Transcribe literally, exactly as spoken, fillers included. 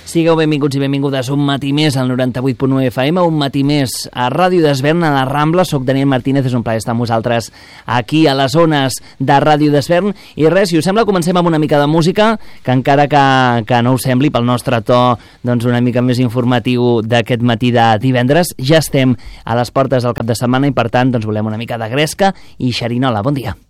Sigueu benvinguts i benvingudes un matí més al noranta-vuit punt u F M, un matí més a Ràdio d'Esvern, a la Rambla. Soc Daniel Martínez, és un plaer estar amb vosaltres aquí a les zones de Ràdio d'Esvern. I res, si us sembla, comencem amb una mica de música, que encara que, que no us sembli, pel nostre to doncs una mica més informatiu d'aquest matí de divendres, ja estem a les portes del cap de setmana i, per tant, doncs volem una mica de gresca i xerinola. Bon dia.